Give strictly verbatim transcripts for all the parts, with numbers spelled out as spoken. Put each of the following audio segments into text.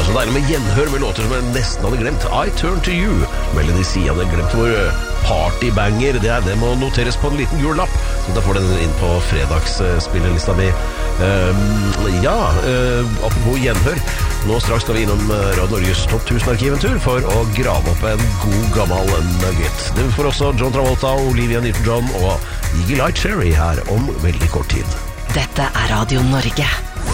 så deilig med gjenhør med låter som jeg nesten hadde glemt. I Turn to You. Melody C hadde glemt vår partybanger. Det, er, det må noteres på en liten gul lapp. Så da får den inn på fredagsspillelista mi. Um, ja, uh, apropos gjenhør. Nå straks skal vi innom Radio Norges topp tusen-arkiventur for å grave opp en god gammel nugget. Det får også John Travolta, Olivia Newton-John og Eagle Eye Cherry her om veldig kort tid. Dette er Radio Norge.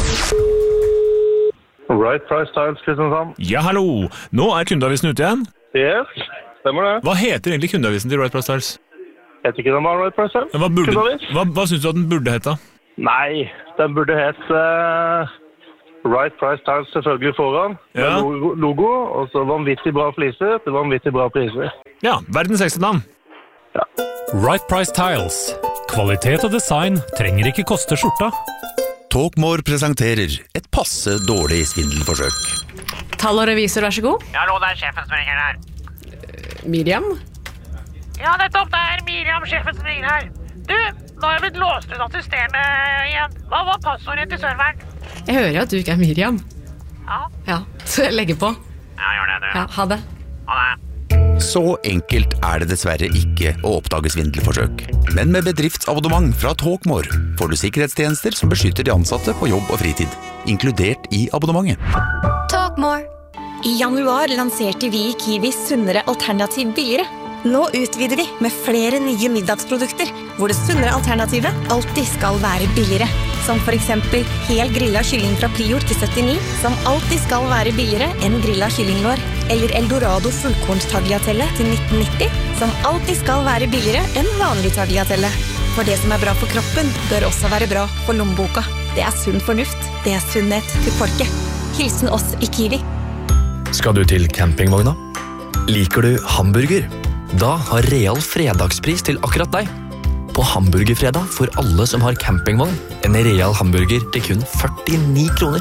Right Price Tiles, Kristiansand. Ja, hallo! Nå er kundeavisen ute igjen. Yes, stemmer det. Hva heter egentlig kundeavisen til Right Price Tiles? Heter ikke den bare Right Price Tiles? Hva, burde, hva, hva synes du at den burde hete? Nei, den burde hete uh, Right Price Tiles selvfølgelig foran. Ja. Logo, logo, og så vanvittig bra fliser til vanvittig bra priser. Ja, verdens ekste navn. Ja. Right Price Tiles. Kvalitet og design trenger ikke koste skjorta. Talkmore presenterer et passe dårlig svindelforsøk. Tall og revisor, vær så god. Ja, hallo, det er sjefen som ringer her. Miriam? Ja, nettopp, det er Miriam, sjefen som ringer her. Du, nå har jeg blitt låst ut av systemet igjen. Hva var passordet til serveren? Jeg hører at du ikke er Miriam. Ja. Ja, så jeg legger på. Ja, gjør det, du. Ja, ha det. Ha det. Så enkelt er det dessverre ikke å oppdage svindelforsøk. Men med bedriftsabonnement fra Talkmore får du sikkerhetstjenester som beskytter de ansatte på jobb og fritid, inkludert i abonnementet. Talkmore. I januar lanserte vi i Kiwi sunnere alternativ billigere. Nå utvider vi med flere nye middagsprodukter, hvor det sunnere alternativet alltid skal være billigere. Som for eksempel hel grillet kylling fra Prior til syttini, som alltid skal være billigere enn grillet kyllinglår. Eller Eldorado fullkorns tagliatelle til nitten nitti, som alltid skal være billigere enn vanlig tagliatelle. For det som er bra for kroppen, bør også være bra for lommeboka. Det er sunn fornuft. Det er sunnhet til folket. Hilsen oss i Kiwi. Skal du til campingvogna? Liker du hamburger? Da har Real fredagspris til akkurat deg. På hamburgerfredag for alle som har campingvogn. En Real hamburger til kun førtini kroner.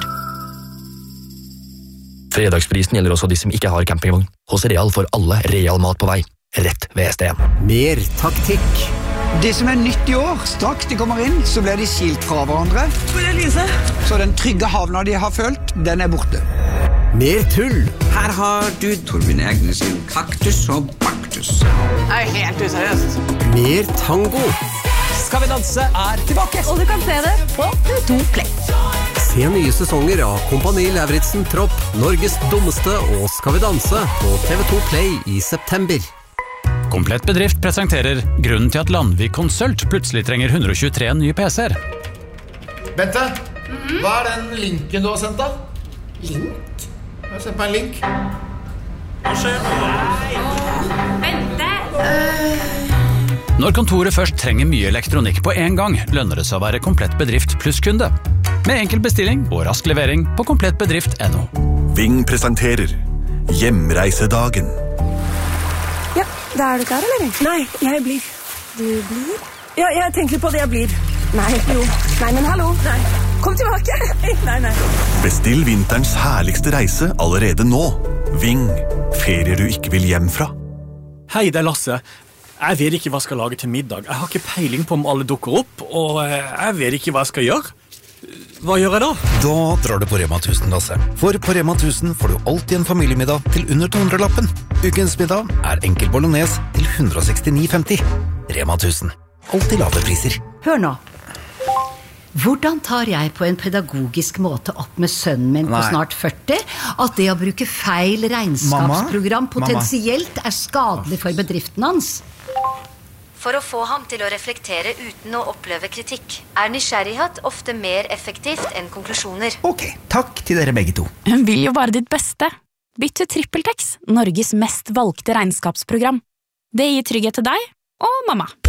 Fredagsprisen gjelder også de som ikke har campingvogn. Hos Real får alle Real mat på vei. Rett ved S D en. Mer taktikk. Det som er nytt i år, straks de kommer inn, så blir de skilt fra hverandre. Hvor er Lise? Så den trygge havna de har følt, den er borte. Mer tull. Her har du Torbjørn Egnes sin kaktus og baktus. Det er helt useriøst. Mer tango. Skal vi danse er tilbake. Og du kan se det på T V to Play. Se nye sesonger av Kompani Lauritzen Tropp, Norges dummeste og Skal vi danse på T V to Play i september. Komplett bedrift presenterer grunnen til at Landvik Konsult plutselig trenger one hundred twenty-three nye P C-er. Bente, mm-hmm. Hva er den linken du har sendt da? Link? Jeg har sendt meg en link. Hva skjer? Bente! Uh... Når kontoret først trenger mye elektronikk på en gang, lønner det seg å være komplett bedrift pluss kunde. Med enkel bestilling og rask levering på komplettbedrift punktum no. Ving presenterer Hjemreisedagen. Ja, da er du klar, eller? Nei, jeg blir. Du blir? Ja, jeg tenker på det jeg blir. Nei, jo. Nei, men hallo. Nei. Kom tilbake. Nei, nei. Bestill vinterens herligste reise allerede nå. Ving. Ferier du ikke vil hjem fra. Hei, det er Lasse. Jeg vet ikke hva jeg skal lage til middag. Jeg har ikke peiling på om alle dukker opp, og jeg vet ikke hva jeg skal gjøre. Hva gjør jeg da? Da drar du på Rema tusen, Lasse. For på Rema tusen får du alltid en familiemiddag til under to hundre lappen. Ukens middag er enkel bolognese til one hundred sixty-nine femti. Rema tusen. Alltid lave priser. Hør nå. Hvordan tar jeg på en pedagogisk måte opp med sønnen min på Nei. snart førti at det å bruke feil regnskapsprogram Mamma? potensielt er skadelig for bedriften hans? For å få ham til å reflektere uten å oppleve kritikk, er nysgjerrighet ofte mer effektivt enn konklusjoner. Ok, takk til dere begge to. Hun vil jo bare ditt beste. Bytt til TrippelTex, Norges mest valgte regnskapsprogram. Det gir trygghet til deg og mamma.